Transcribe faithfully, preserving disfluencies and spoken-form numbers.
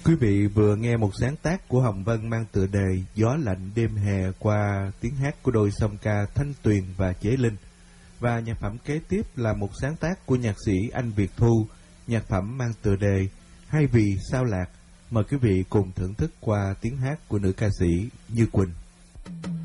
Quý vị vừa nghe một sáng tác của Hồng Vân mang tựa đề Gió lạnh đêm hè qua tiếng hát của đôi song ca Thanh Tuyền và Chế Linh. Và nhạc phẩm kế tiếp là một sáng tác của nhạc sĩ Anh Việt Thu, nhạc phẩm mang tựa đề Hay Vì Sao Lạc. Mời quý vị cùng thưởng thức qua tiếng hát của nữ ca sĩ Như Quỳnh.